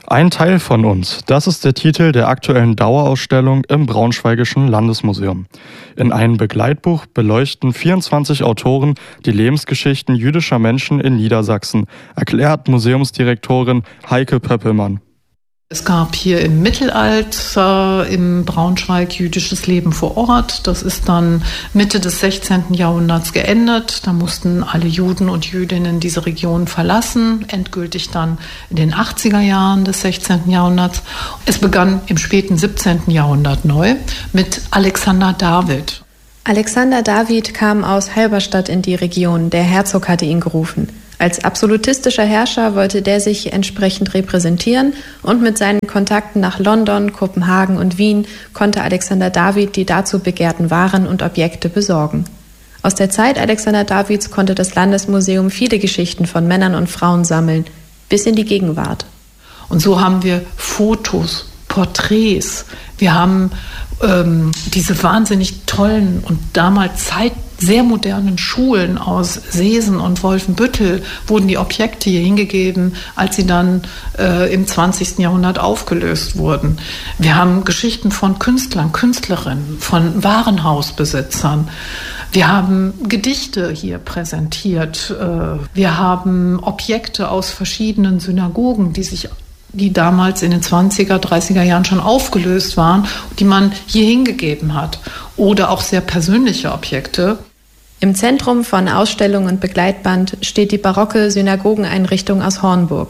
Ein Teil von uns, das ist der Titel der aktuellen Dauerausstellung im Braunschweigischen Landesmuseum. In einem Begleitbuch beleuchten 24 Autoren die Lebensgeschichten jüdischer Menschen in Niedersachsen, erklärt Museumsdirektorin Heike Pöppelmann. Es gab hier im Mittelalter im Braunschweig jüdisches Leben vor Ort. Das ist dann Mitte des 16. Jahrhunderts geendet. Da mussten alle Juden und Jüdinnen diese Region verlassen, endgültig dann in den 80er Jahren des 16. Jahrhunderts. Es begann im späten 17. Jahrhundert neu mit Alexander David. Alexander David kam aus Halberstadt in die Region. Der Herzog hatte ihn gerufen. Als absolutistischer Herrscher wollte der sich entsprechend repräsentieren und mit seinen Kontakten nach London, Kopenhagen und Wien konnte Alexander David die dazu begehrten Waren und Objekte besorgen. Aus der Zeit Alexander Davids konnte das Landesmuseum viele Geschichten von Männern und Frauen sammeln, bis in die Gegenwart. Und so haben wir Fotos, Porträts, wir haben diese wahnsinnig tollen und damals sehr modernen Schulen aus Seesen und Wolfenbüttel wurden die Objekte hier hingegeben, als sie dann im 20. Jahrhundert aufgelöst wurden. Wir haben Geschichten von Künstlern, Künstlerinnen, von Warenhausbesitzern. Wir haben Gedichte hier präsentiert. Wir haben Objekte aus verschiedenen Synagogen, die damals in den 20er, 30er Jahren schon aufgelöst waren, die man hier hingegeben hat. Oder auch sehr persönliche Objekte. Im Zentrum von Ausstellung und Begleitband steht die barocke Synagogeneinrichtung aus Hornburg.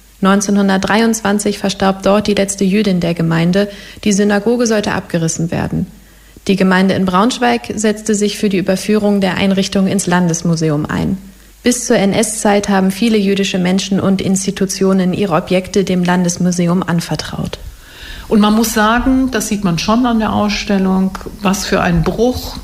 1923 verstarb dort die letzte Jüdin der Gemeinde. Die Synagoge sollte abgerissen werden. Die Gemeinde in Braunschweig setzte sich für die Überführung der Einrichtung ins Landesmuseum ein. Bis zur NS-Zeit haben viele jüdische Menschen und Institutionen ihre Objekte dem Landesmuseum anvertraut. Und man muss sagen, das sieht man schon an der Ausstellung, was für ein Bruch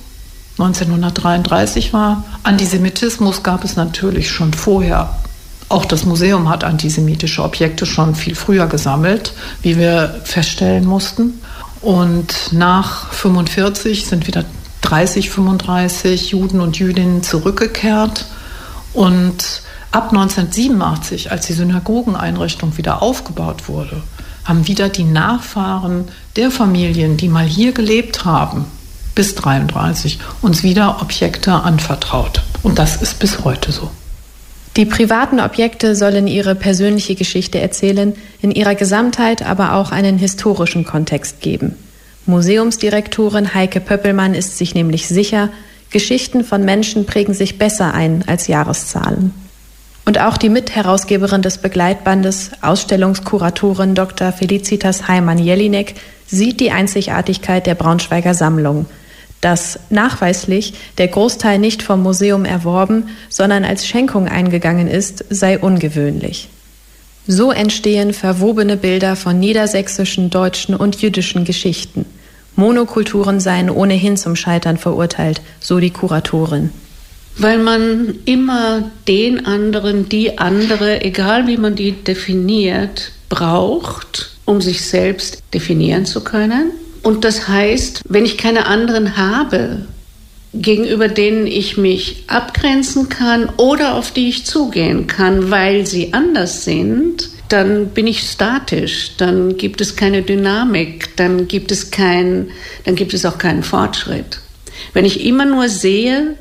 1933 war. Antisemitismus gab es natürlich schon vorher. Auch das Museum hat antisemitische Objekte schon viel früher gesammelt, wie wir feststellen mussten. Und nach 1945 sind wieder 35 Juden und Jüdinnen zurückgekehrt. Und ab 1987, als die Synagogeneinrichtung wieder aufgebaut wurde, haben wieder die Nachfahren der Familien, die mal hier gelebt haben, bis 1933, uns wieder Objekte anvertraut. Und das ist bis heute so. Die privaten Objekte sollen ihre persönliche Geschichte erzählen, in ihrer Gesamtheit aber auch einen historischen Kontext geben. Museumsdirektorin Heike Pöppelmann ist sich nämlich sicher, Geschichten von Menschen prägen sich besser ein als Jahreszahlen. Und auch die Mitherausgeberin des Begleitbandes, Ausstellungskuratorin Dr. Felicitas Heimann-Jelinek, sieht die Einzigartigkeit der Braunschweiger Sammlung. Dass nachweislich der Großteil nicht vom Museum erworben, sondern als Schenkung eingegangen ist, sei ungewöhnlich. So entstehen verwobene Bilder von niedersächsischen, deutschen und jüdischen Geschichten. Monokulturen seien ohnehin zum Scheitern verurteilt, so die Kuratorin. Weil man immer den anderen, die andere, egal wie man die definiert, braucht, um sich selbst definieren zu können. Und das heißt, wenn ich keine anderen habe, gegenüber denen ich mich abgrenzen kann oder auf die ich zugehen kann, weil sie anders sind, dann bin ich statisch, dann gibt es keine Dynamik, dann gibt es auch keinen Fortschritt. Wenn ich immer nur sehe,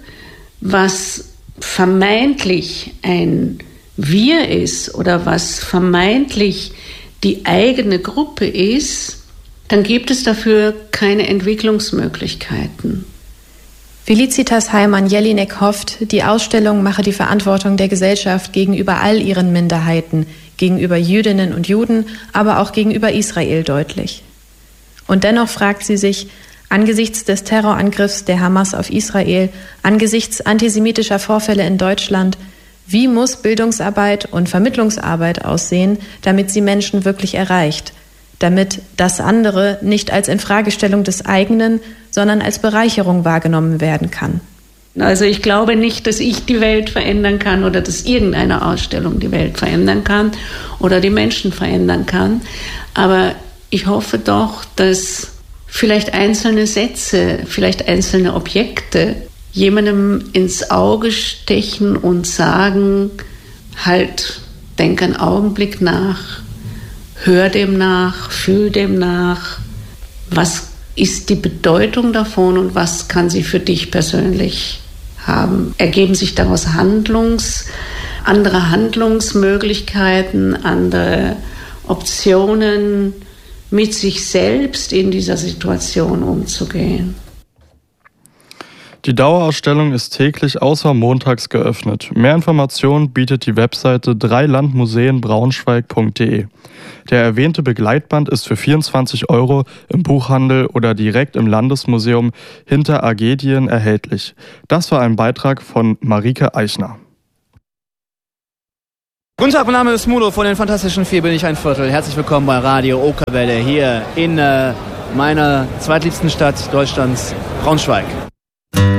was vermeintlich ein Wir ist oder was vermeintlich die eigene Gruppe ist, dann gibt es dafür keine Entwicklungsmöglichkeiten. Felicitas Heimann-Jelinek hofft, die Ausstellung mache die Verantwortung der Gesellschaft gegenüber all ihren Minderheiten, gegenüber Jüdinnen und Juden, aber auch gegenüber Israel deutlich. Und dennoch fragt sie sich, angesichts des Terrorangriffs der Hamas auf Israel, angesichts antisemitischer Vorfälle in Deutschland, wie muss Bildungsarbeit und Vermittlungsarbeit aussehen, damit sie Menschen wirklich erreicht, damit das andere nicht als Infragestellung des eigenen, sondern als Bereicherung wahrgenommen werden kann. Also ich glaube nicht, dass ich die Welt verändern kann oder dass irgendeine Ausstellung die Welt verändern kann oder die Menschen verändern kann. Aber ich hoffe doch, dass vielleicht einzelne Sätze, vielleicht einzelne Objekte jemandem ins Auge stechen und sagen, halt, denk einen Augenblick nach, hör dem nach, fühl dem nach. Was ist die Bedeutung davon und was kann sie für dich persönlich haben? Ergeben sich daraus andere Handlungsmöglichkeiten, andere Optionen, mit sich selbst in dieser Situation umzugehen? Die Dauerausstellung ist täglich außer montags geöffnet. Mehr Informationen bietet die Webseite dreilandmuseenbraunschweig.de. Der erwähnte Begleitband ist für 24 € im Buchhandel oder direkt im Landesmuseum hinter Agedien erhältlich. Das war ein Beitrag von Marike Eichner. Guten Tag, mein Name ist Mudo, von den Fantastischen Vier bin ich ein Viertel. Herzlich willkommen bei Radio Okerwelle hier in meiner zweitliebsten Stadt Deutschlands, Braunschweig.